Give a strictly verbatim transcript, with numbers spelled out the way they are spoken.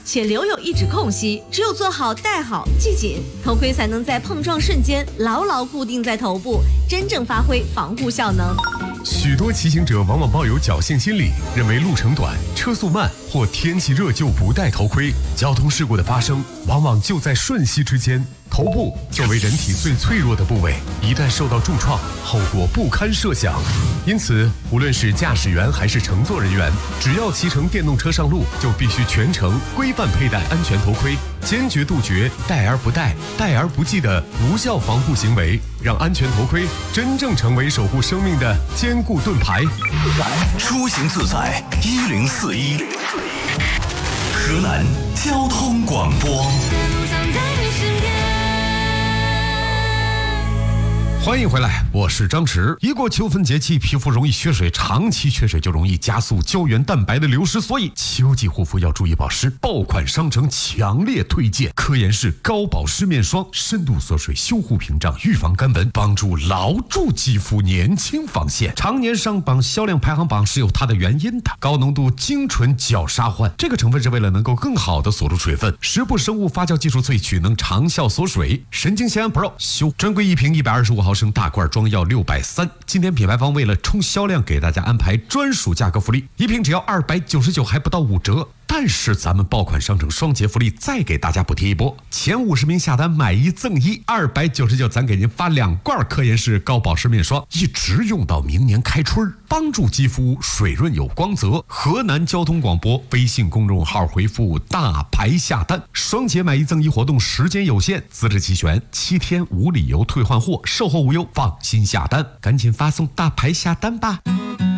且留有一指空隙，只有做好戴好系紧头盔，才能在碰撞瞬间牢牢固定在头部，真正发挥防护效能。 许多骑行者往往抱有侥幸心理，认为路程短、车速慢或天气热就不戴头盔。交通事故的发生往往就在瞬息之间。头部作为人体最脆弱的部位，一旦受到重创，后果不堪设想。因此，无论是驾驶员还是乘坐人员，只要骑乘电动车上路，就必须全程规范佩戴安全头盔，坚决杜绝戴而不戴、戴而不系的无效防护行为，让安全头盔真正成为守护生命的坚固盾牌。 出行自在一零四一，河南交通广播。 欢迎回来，我是张弛。一过秋分节气，皮肤容易缺水，长期缺水就容易加速胶原蛋白的流失，所以秋季护肤要注意保湿。爆款商城强烈推荐科颜氏高保湿面霜，深度锁水，修护屏障，预防干纹，帮助牢住肌肤年轻防线。常年上榜销量排行榜是有它的原因的。高浓度精纯角鲨烷这个成分是为了能够更好的锁住水分，十步生物发酵技术萃取，能长效锁水。神经酰胺 Pro 修专柜一瓶一百二十五毫升大罐装药六百三，今天品牌方为了冲销量，给大家安排专属价格福利，一瓶只要二百九十九，还不到五折。但是咱们爆款商城双节福利再给大家补贴一波，前五十名下单买一赠一，二百九十九咱给您发两罐科颜氏高保湿面霜，一直用到明年开春，帮助肌肤水润有光泽。河南交通广播微信公众号回复大牌下单，双节买一赠一活动时间有限，资质齐全，七天无理由退换货，售后无忧，放心下单，赶紧发送大牌下单吧。